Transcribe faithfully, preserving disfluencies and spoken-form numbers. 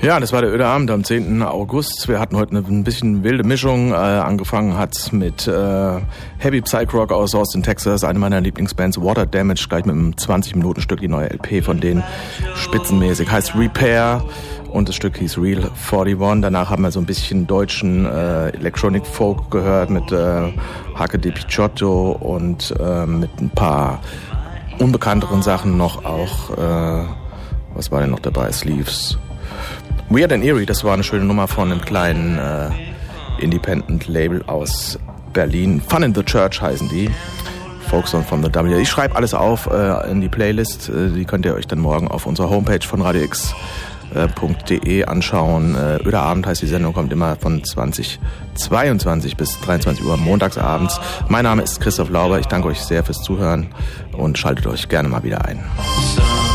Ja, das war der öde Abend am zehnten August. Wir hatten heute eine ein bisschen wilde Mischung. Äh, angefangen hat mit äh, Heavy Psych Rock aus Austin, Texas, eine meiner Lieblingsbands, Water Damage, gleich mit einem zwanzig-Minuten-Stück, die neue L P von denen, spitzenmäßig, heißt Repair und das Stück hieß Real einundvierzig. Danach haben wir so ein bisschen deutschen äh, Electronic Folk gehört mit äh, Hacke de Picciotto und äh, mit ein paar unbekannteren Sachen noch auch, äh, was war denn noch dabei, Sleeves. Weird and Eerie, das war eine schöne Nummer von einem kleinen äh, Independent-Label aus Berlin. Fun in the Church heißen die. Folksong from the W. Ich schreibe alles auf äh, in die Playlist. Äh, die könnt ihr euch dann morgen auf unserer Homepage von radio x punkt de anschauen. Äh, Öder Abend heißt die Sendung, kommt immer von zwanzig zweiundzwanzig bis dreiundzwanzig Uhr montagsabends. Mein Name ist Christoph Lauber. Ich danke euch sehr fürs Zuhören und schaltet euch gerne mal wieder ein.